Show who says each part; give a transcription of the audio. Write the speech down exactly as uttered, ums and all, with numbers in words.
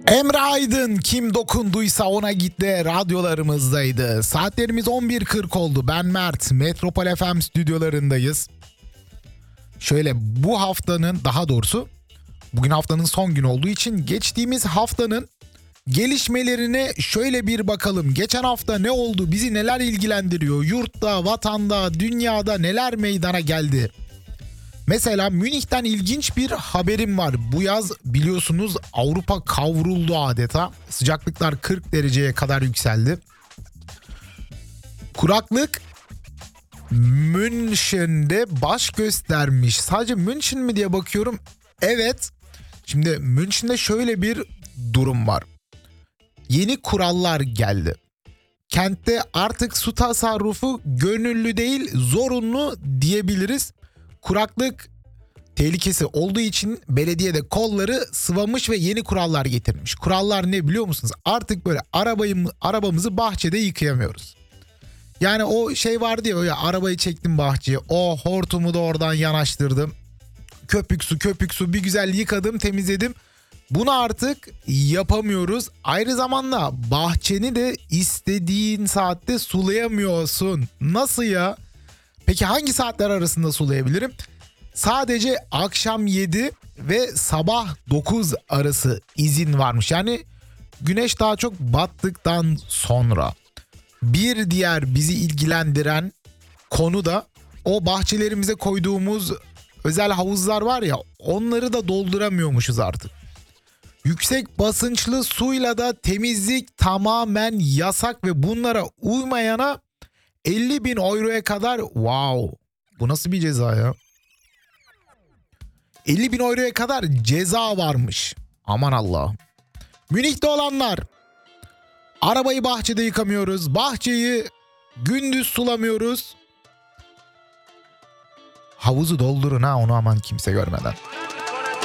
Speaker 1: Emre Aydın kim dokunduysa ona gitti radyolarımızdaydı. Saatlerimiz on bir kırk oldu. Ben Mert. Metropol F M stüdyolarındayız. Şöyle bu haftanın daha doğrusu bugün haftanın son günü olduğu için geçtiğimiz haftanın gelişmelerine şöyle bir bakalım. Geçen hafta ne oldu? Bizi neler ilgilendiriyor? Yurtta, vatanda, dünyada neler meydana geldi? Mesela Münih'ten ilginç bir haberim var. Bu yaz biliyorsunuz Avrupa kavruldu adeta. Sıcaklıklar kırk dereceye kadar yükseldi. Kuraklık München'de baş göstermiş. Sadece München mi diye bakıyorum. Evet. Şimdi München'de şöyle bir durum var. Yeni kurallar geldi. Kentte artık su tasarrufu gönüllü değil, zorunlu diyebiliriz. Kuraklık tehlikesi olduğu için belediye de kolları sıvamış ve yeni kurallar getirmiş. Kurallar ne biliyor musunuz? Artık böyle arabayı, arabamızı bahçede yıkayamıyoruz. Yani o şey vardı ya, ya arabayı çektim bahçeye, o hortumu da oradan yanaştırdım. Köpük su köpük su bir güzel yıkadım, temizledim. Bunu artık yapamıyoruz. Aynı zamanda bahçeni de istediğin saatte sulayamıyorsun. Nasıl ya? Peki hangi saatler arasında sulayabilirim? Sadece akşam yedi ve sabah dokuz arası izin varmış. Yani güneş daha çok battıktan sonra. Bir diğer bizi ilgilendiren konu da o bahçelerimize koyduğumuz özel havuzlar var ya, onları da dolduramıyormuşuz artık. Yüksek basınçlı suyla da temizlik tamamen yasak ve bunlara uymayana elli bin euroya kadar, wow, bu nasıl bir ceza ya? elli bin euroya kadar ceza varmış. Aman Allah. Münih'te olanlar, arabayı bahçede yıkamıyoruz. Bahçeyi gündüz sulamıyoruz. Havuzu doldurun ha, onu aman kimse görmeden.